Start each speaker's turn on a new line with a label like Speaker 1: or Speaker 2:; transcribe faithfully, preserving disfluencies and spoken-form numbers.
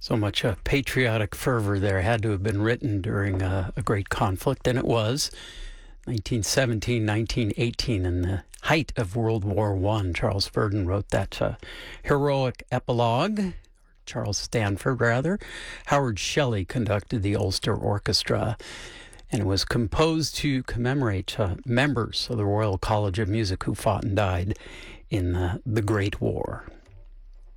Speaker 1: So much uh, patriotic fervor there had to have been written during uh, a great conflict, and it was. nineteen seventeen, nineteen eighteen, in the height of World War One, Charles Burden wrote that uh, heroic epilogue. Charles Stanford, rather. Howard Shelley conducted the Ulster Orchestra, and it was composed to commemorate uh, members of the Royal College of Music who fought and died in uh, the Great War.